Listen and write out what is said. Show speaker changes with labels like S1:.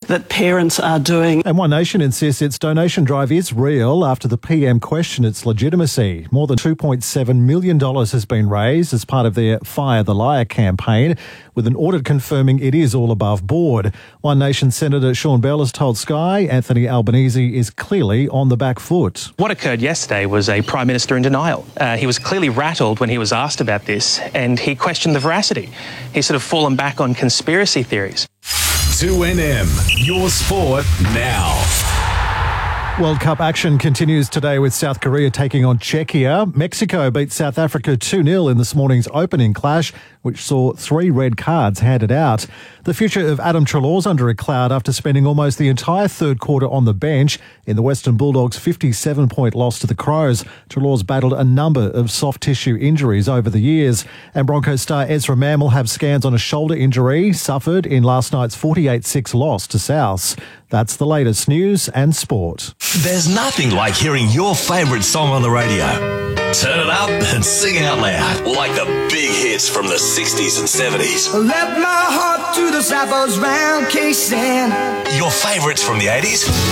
S1: that parents are doing.
S2: And One Nation insists its donation drive is real after the PM questioned its legitimacy. More than $2.7 million has been raised as part of their Fire the Liar campaign, with an audit confirming it is all above board. One Nation Senator Sean Bell has told Sky Anthony Albanese is clearly on the back foot.
S3: What occurred yesterday was a Prime Minister in denial. He was clearly rattled when he was asked about this, and he questioned the veracity. He's sort of fallen back on conspiracy theories.
S4: 2NM, your sport now.
S2: World Cup action continues today with South Korea taking on Czechia. Mexico beat South Africa 2-0 in this morning's opening clash, which saw 3 red cards handed out. The future of Adam Treloar's under a cloud after spending almost the entire third quarter on the bench in the Western Bulldogs' 57-point loss to the Crows. Treloar's battled a number of soft tissue injuries over the years. And Broncos star Ezra Mam will have scans on a shoulder injury suffered in last night's 48-6 loss to Souths. That's the latest news and sport.
S4: There's nothing like hearing your favourite song on the radio. Turn it up and sing out loud, like the big hits from the 60s and 70s.
S5: Let my heart to the sappers round K-Sand.
S4: Your favourites from the 80s.